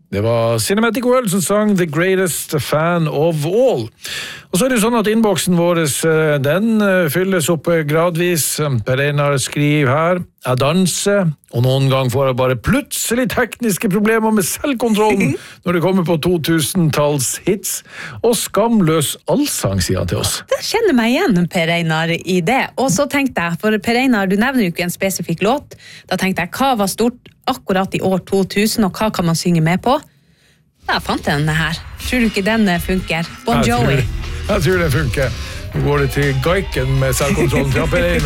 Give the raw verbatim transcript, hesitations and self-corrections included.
Det var Cinematic World som sang The Greatest Fan of All. Og så er det jo sånn at innboksen vår, den fylles opp gradvis. Per Einar skriver her, jeg danser, og noen gang får jeg bare plutselig tekniske problemer med selvkontrollen når det kommer på to-tusentalls hits, og skamløs allsang, sier han til oss. Det kjenner meg igjen, Per Einar, i det. Og så tenkte jeg, for Per Einar, du nevner jo ikke en spesifikk låt, da tenkte jeg, hva var stort akkurat i år to tusen, og hva kan man synge med på? Da fant jeg denne her. Tror du ikke den funker? Bon Jovi. Jeg tror, jeg tror det funker. Nå går det til Geiken med selvkontrollen til Per Einar.